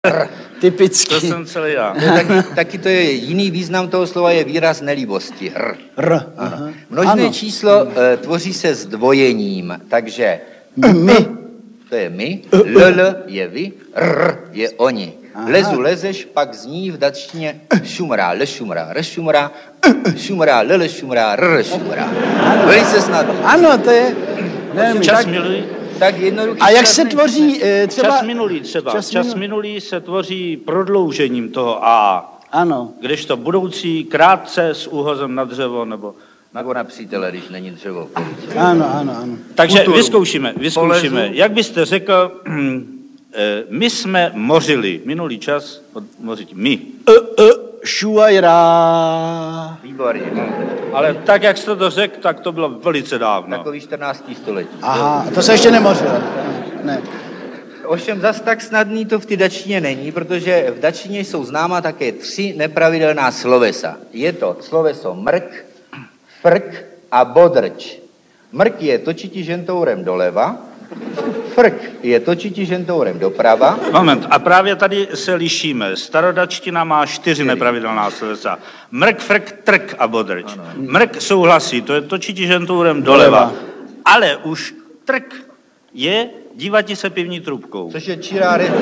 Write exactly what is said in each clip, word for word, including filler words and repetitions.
Typický. To jsem celý já. taky, taky to je jiný význam toho slova, je výraz nelíbosti. R. R. Ano. Množné Ano. číslo uh, tvoří se zdvojením, takže My. to je my, l je vy, r je oni. Aha. Lezu, lezeš, pak zní v dačtině šumra, le šumra, re šumra, šumra, le le šumra, r šumra. Velice snadno. Ano, to je... Nevím, Čas tak, minulý. Tak jednoduchý. a jak čas se není. tvoří eh, třeba... Čas minulý třeba. Čas Čas, minulý. minulý se tvoří prodloužením toho a. Ano. Kdežto budoucí krátce s úhozem na dřevo nebo... Nebo na přítele, když není dřevo. Ano, ano, ano. Takže Kulturu. vyzkoušíme, vyzkoušíme. Polezu. Jak byste řekl, eh, my jsme mořili, minulý čas, od mořit, my. E, e, šuajra. Výborně. Ale tak, jak jste to řekl, tak to bylo velice dávno. Takový čtrnácté století. Aha, to se ještě nemořilo. Ne. Ovšem zas tak snadný to v té dačině není, protože v dačině jsou známa také tři nepravidelná slovesa. Je to sloveso mrk, frk a bodrč. Mrk je točiti žentourem doleva, frk je točiti žentourem doprava. Moment, a právě tady se lišíme. Starodačtina má čtyři nepravidelná slovesa. Mrk, frk, trk a bodrč. Ano. Mrk souhlasí, to je točiti žentourem doleva. Doleva. Ale už trk je dívati se pivní trubkou. Což je čirá, re...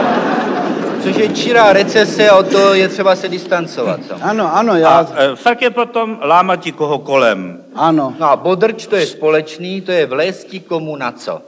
což je čirá recese, o to je třeba se distancovat. Ano, ano, já... A e, frk je potom lámati koho kolem. Ano. No a bodrč to je společný, to je vlézti komu na co.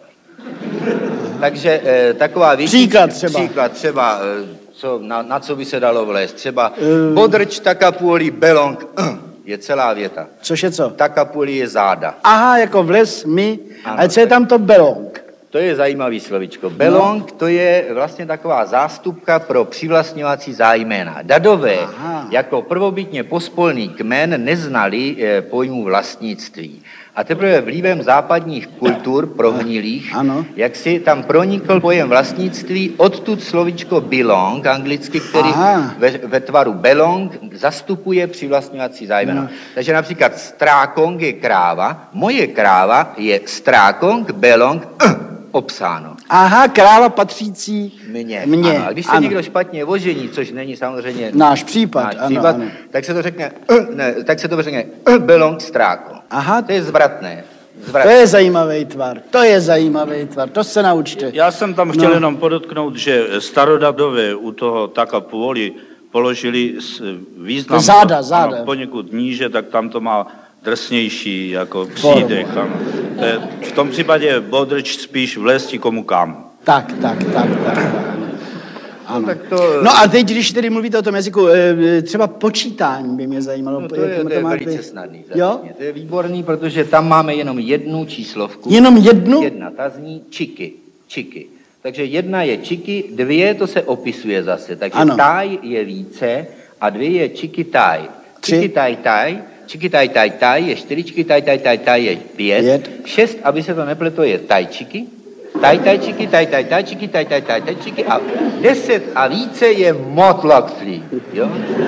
Takže e, taková větší... Příklad třeba. Příklad třeba, e, co, na, na co by se dalo vlézt. Třeba E. bodrč takapuoli belong je celá věta. Což je co? Takapuoli je záda. Aha, jako vles, my. Ano, A co je tak- tam to belong? To je zajímavý slovičko. Belong No. to je vlastně taková zástupka pro přivlastňovací zájména. Dadové Aha. jako prvobytně pospolný kmen neznali e, pojmu vlastnictví. A teprve vlivem západních kultur prohnilých, Ano. jak si tam pronikl pojem vlastnictví, odtud slovičko belong, anglicky, který Aha. ve, ve tvaru belong zastupuje přivlastňovací zájmeno. No. Takže například strákong je kráva, moje kráva je strákong, belong, obsáno. Aha, kráva patřící Mně. Mně, Ano. A když se ano. někdo špatně ožení, což není samozřejmě Náš případ, náš ano, případ, ano. tak se to řekne, ne, tak se to řekne belong stráko. Aha, To je zvratné. to zvratné. je zajímavý tvar. To je zajímavý tvar. To se naučte. Já jsem tam chtěl No. jenom podotknout, že starodadové u toho takapuoli položili s- význam Záda, záda. Ano, poněkud níže, tak tam to má drsnější jako přídech. Ano. To je, v tom případě je bodrč spíš vlézti komu kam. Tak, tak, tak, tak. tak. Ano. tak to- No a teď, když tedy mluvíte o tom jazyku, eh, třeba počítání by mě zajímalo. No to jak je, to je máte- velice snadný. Jo? Začně. To je výborný, protože tam máme jenom jednu číslovku. Jenom jednu? Jedna, ta zní čiky, čiky. Takže jedna je čiky, dvě to se opisuje zase. Takže Ano. taj je více a dvě je čiky taj. Tři. Čiky taj taj, čiky taj taj taj je čtyři, čiky taj taj taj taj je pět. Pět. Šest, aby se to nepletlo, je tajčiky. Taj taj čiky, taj taj taj čiky, taj taj taj taj čiky a deset a více je motlaktlí. Jo?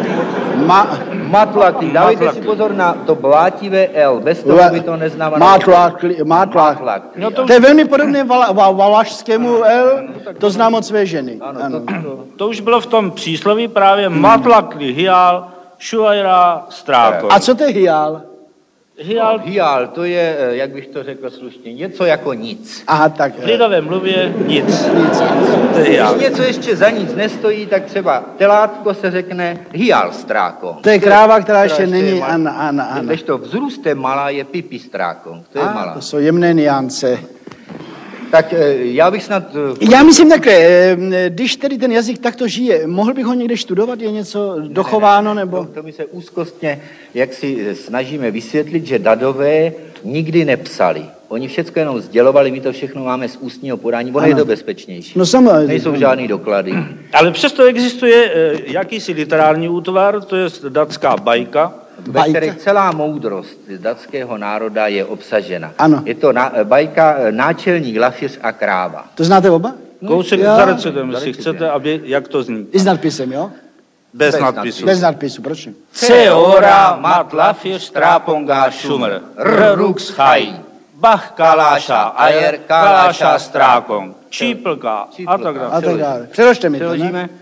Ma, Matlaklí. Dávejte si Matlaklí. pozor na to blátivé L. Bez toho by to neznamenalo. Mátlakli, mátlak. Mátlakli, No to, ano. to je velmi podobné vala, va, valašskému L, to znám od své ženy. Ano, Ano. to, to, To už bylo v tom přísloví právě matlakli hial, šuajra, stráko. A co to je hyál? Hial Hyál, to je, eh, jak bych to řekl slušně, něco jako nic. Aha, tak. v lidové mluvě nic. Nic. To je hial. Když něco ještě za nic nestojí, tak třeba telátko se řekne hyál stráko. To je kráva, která ještě je není, malá. ano, ano, ano. Když to vzrůstem malá je pipi stráko. To je A, malá. to jsou jemné niance. Tak eh, já bych snad... eh, Já myslím takhle, eh, když tedy ten jazyk takto žije, mohl bych ho někde studovat, je něco dochováno, nebo? To, to my se úzkostně, jak si eh, snažíme vysvětlit, že dadové nikdy nepsali. Oni všechno jenom sdělovali, my to všechno máme z ústního podání, ono je to bezpečnější. No samozřejmě. Nejsou žádný doklady. Ale přesto existuje eh, jakýsi literární útvar, to je datská bajka. Ve Bajka. které celá moudrost datského národa je obsažena. Ano. Je to na, bajka eh, Náčelník, Lafíř a kráva. To znáte oba? Kousek já- za recetem, jestli Za chcete, aby, jak to zní. I s nadpisem, jo? Bez, Bez nadpisu. Bez nadpisu, proč ne? Seora mat lafir straponga šumr. R rux chaj. Bach, kaláša, ajer, kaláša, strákon, strákon, číplka a tak dále. A tak dále. Přeložte mi to, ne? Přeložíme.